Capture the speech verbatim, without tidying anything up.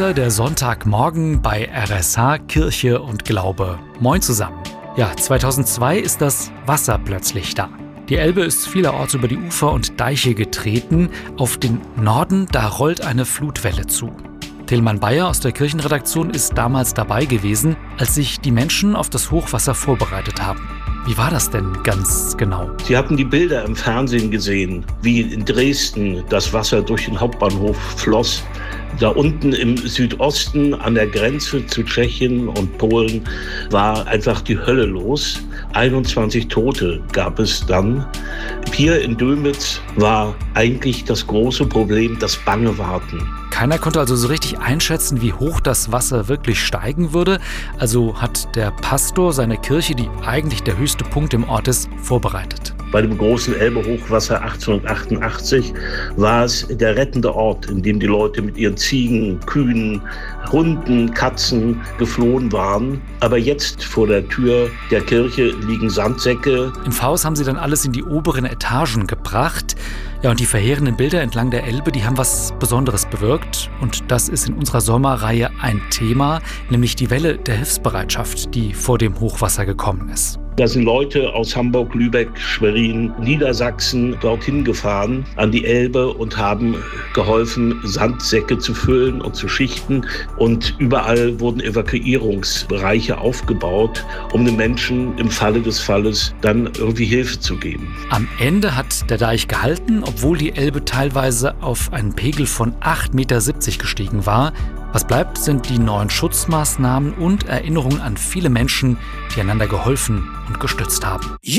Grüße, der Sonntagmorgen bei R S H Kirche und Glaube. Moin zusammen. Ja, zweitausendzwei ist das Wasser plötzlich da. Die Elbe ist vielerorts über die Ufer und Deiche getreten. Auf den Norden, da rollt eine Flutwelle zu. Tilman Bayer aus der Kirchenredaktion ist damals dabei gewesen, als sich die Menschen auf das Hochwasser vorbereitet haben. Wie war das denn ganz genau? Sie hatten die Bilder im Fernsehen gesehen, wie in Dresden das Wasser durch den Hauptbahnhof floss. Da unten im Südosten an der Grenze zu Tschechien und Polen war einfach die Hölle los. einundzwanzig Tote gab es dann. Hier in Dömitz war eigentlich das große Problem das bange Warten. Keiner konnte also so richtig einschätzen, wie hoch das Wasser wirklich steigen würde. Also hat der Pastor seine Kirche, die eigentlich der höchste Punkt im Ort ist, vorbereitet. Bei dem großen Elbe-Hochwasser achtzehnhundertachtundachtzig war es der rettende Ort, in dem die Leute mit ihren Ziegen, Kühen, Hunden, Katzen geflohen waren. Aber jetzt vor der Tür der Kirche liegen Sandsäcke. Im Pfarrhaus haben sie dann alles in die oberen Etagen gebracht. Ja, und die verheerenden Bilder entlang der Elbe, die haben was Besonderes bewirkt. Und das ist in unserer Sommerreihe ein Thema, nämlich die Welle der Hilfsbereitschaft, die vor dem Hochwasser gekommen ist. Da sind Leute aus Hamburg, Lübeck, Schwerin, Niedersachsen dorthin gefahren an die Elbe und haben geholfen, Sandsäcke zu füllen und zu schichten. Und überall wurden Evakuierungsbereiche aufgebaut, um den Menschen im Falle des Falles dann irgendwie Hilfe zu geben. Am Ende hat der Deich gehalten, obwohl die Elbe teilweise auf einen Pegel von acht Komma siebzig Meter gestiegen war. Was bleibt, sind die neuen Schutzmaßnahmen und Erinnerungen an viele Menschen, die einander geholfen und gestützt haben.